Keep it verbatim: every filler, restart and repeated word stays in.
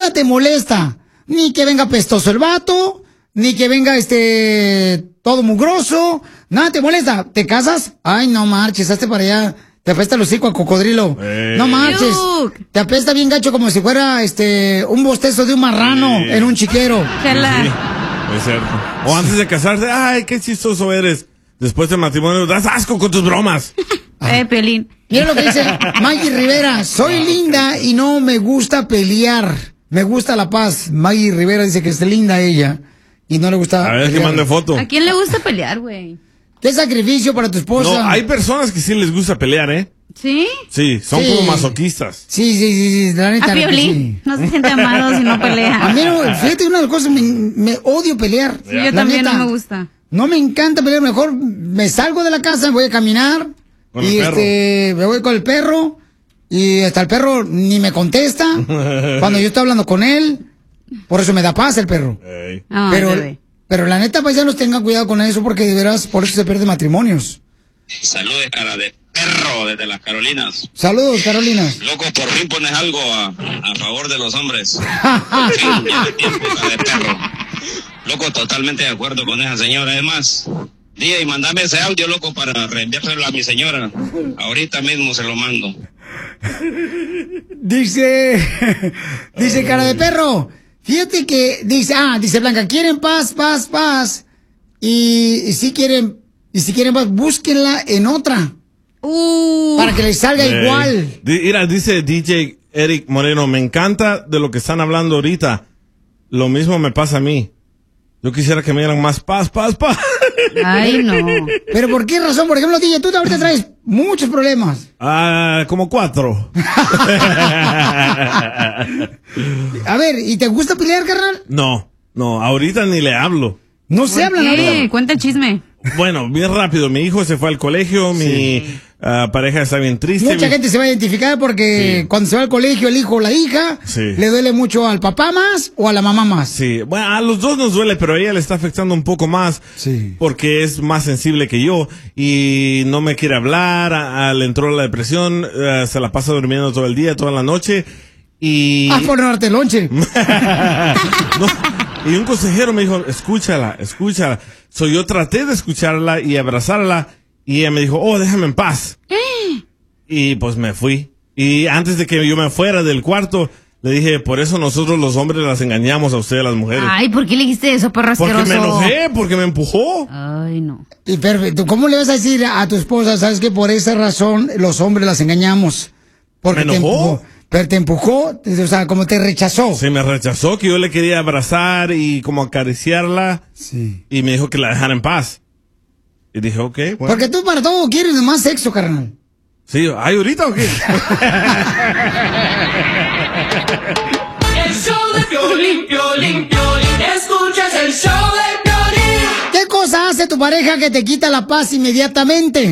nada te molesta. Ni que venga pestoso el vato, ni que venga este todo mugroso, nada te molesta. ¿Te casas? Ay, no marches, hazte para allá. Te apesta el hocico a cocodrilo. Hey. No marches. Yuck. Te apesta bien gacho como si fuera este un bostezo de un marrano hey. en un chiquero. Sí, es cierto. O antes de casarse, ay, qué chistoso eres. Después del matrimonio, das asco con tus bromas. Eh, Pelín. Mira lo que dice Maggie Rivera. Soy linda y no me gusta pelear. Me gusta la paz. Maggie Rivera dice que es linda ella y no le gusta A ver, pelear. Que mande foto. ¿A quién le gusta pelear, güey? ¿Qué sacrificio para tu esposa? No, hay personas que sí les gusta pelear, ¿eh? ¿Sí? Sí, son sí. como masoquistas. Sí, sí, sí, sí, la neta. A Piolín sí. no se siente amado si no pelea. A mí, no, fíjate, una de las cosas, me, me odio pelear. Sí, yo la también neta, no me gusta. No me encanta pelear, mejor me salgo de la casa, voy a caminar. Con y este, me voy con el perro. Y hasta el perro ni me contesta cuando yo estoy hablando con él. Por eso me da paz el perro. Hey. Oh, pero, bebé. pero la neta, paisanos, tengan cuidado con eso porque de veras por eso se pierden matrimonios. Saludos, cara de perro, desde las Carolinas. Saludos, Carolinas. Loco, por fin pones algo a, a favor de los hombres. Por fin, ya de tiempo, cara de perro. Loco, totalmente de acuerdo con esa señora. Además, día y mandame ese audio, loco, para reenviárselo a mi señora. Ahorita mismo se lo mando. Dice, dice cara de perro, fíjate que, dice, ah, dice Blanca, quieren paz, paz, paz, y, y si quieren, y si quieren paz, búsquenla en otra, uh, para que les salga hey. igual. Mira, dice D J Eric Moreno, me encanta de lo que están hablando ahorita, lo mismo me pasa a mí. Yo quisiera que me dieran más paz, paz, paz. Ay, no. ¿Pero por qué razón? Por ejemplo, D J, tú ahorita traes muchos problemas. Ah, como cuatro. A ver, ¿y te gusta pelear, carnal? No, no, ahorita ni le hablo. No se habla nada. Sí, cuenta el chisme. Bueno, bien rápido, mi hijo se fue al colegio, sí. mi uh, pareja está bien triste. Mucha mi... gente se va a identificar porque sí. cuando se va al colegio el hijo o la hija, sí. le duele mucho al papá más o a la mamá más. Sí, bueno, a los dos nos duele, pero a ella le está afectando un poco más sí. porque es más sensible que yo y no me quiere hablar, a, a, le entró la depresión, uh, se la pasa durmiendo todo el día, toda la noche y... Ah, por no darte lonche. No. Y un consejero me dijo, escúchala, escúchala. So yo traté de escucharla y abrazarla y ella me dijo, oh, déjame en paz. Y pues me fui. Y antes de que yo me fuera del cuarto, le dije, por eso nosotros los hombres las engañamos a ustedes las mujeres. Ay, ¿por qué le dijiste eso, perro asqueroso? Porque me enojé, porque me empujó. Ay, no. Y perfecto, ¿cómo le vas a decir a tu esposa, sabes que por esa razón los hombres las engañamos? Porque ¿Me enojó? Pero te empujó, o sea, como te rechazó. Sí, me rechazó, que yo le quería abrazar y como acariciarla. Sí. Y me dijo que la dejara en paz. Y dije, ok. Bueno. Porque tú para todo quieres más sexo, carnal. Sí, ¿hay ahorita o qué? El show de Piolín, Piolín, Piolín. Escuchas el show de Piolín. ¿Qué cosa hace tu pareja que te quita la paz inmediatamente?